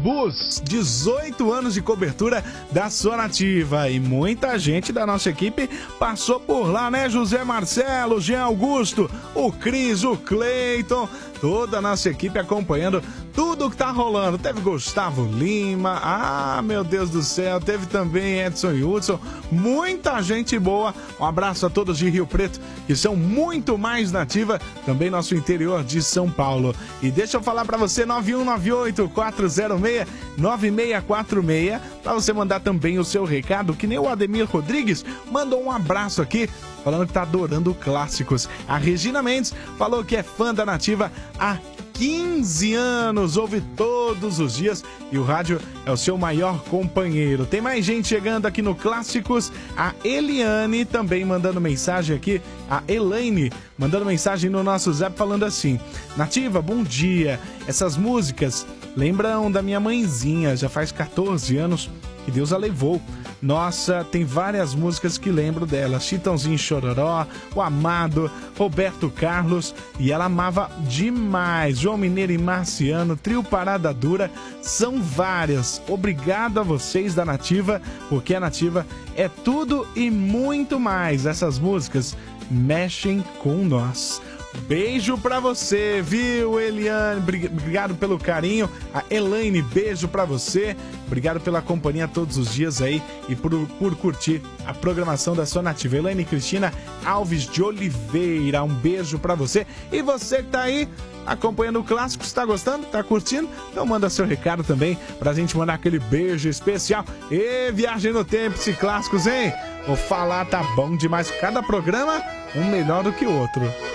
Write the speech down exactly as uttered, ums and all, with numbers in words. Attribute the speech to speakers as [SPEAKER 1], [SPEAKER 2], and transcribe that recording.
[SPEAKER 1] Bus, dezoito anos de cobertura da sua nativa. E muita gente da nossa equipe passou por lá, né? José Marcelo, Jean Augusto, o Cris, o Cleiton, toda a nossa equipe acompanhando tudo que tá rolando. Teve Gustavo Lima, ah, meu Deus do céu, teve também Edson e Hudson, muita gente boa. Um abraço a todos de Rio Preto, que são muito mais nativa, também nosso interior de São Paulo. E deixa eu falar pra você, nove um nove oito, quatro zero seis, nove seis quatro seis, pra você mandar também o seu recado, que nem o Ademir Rodrigues mandou um abraço aqui, falando que tá adorando clássicos. A Regina Mendes falou que é fã da nativa há quinze anos, ouve todos os dias e o rádio é o seu maior companheiro. Tem mais gente chegando aqui no Clássicos, a Eliane também mandando mensagem aqui, a Elaine mandando mensagem no nosso Zap falando assim: Nativa, bom dia, essas músicas lembram da minha mãezinha, já faz quatorze anos que Deus a levou. Nossa, tem várias músicas que lembro dela. Chitãozinho Chororó, O Amado, Roberto Carlos, e ela amava demais. João Mineiro e Marciano, Trio Parada Dura, são várias. Obrigado a vocês da Nativa, porque a Nativa é tudo e muito mais. Essas músicas mexem com nós. Beijo pra você, viu, Eliane? Obrigado pelo carinho. A Elaine, beijo pra você. Obrigado pela companhia todos os dias aí e por, por curtir a programação da sua Nativa. Elaine Cristina Alves de Oliveira, um beijo pra você. E você que tá aí acompanhando o Clássico, está gostando? Tá curtindo? Então manda seu recado também pra gente mandar aquele beijo especial. E viagem no tempo, esse Clássicos, hein? Vou falar, tá bom demais. Cada programa, um melhor do que o outro.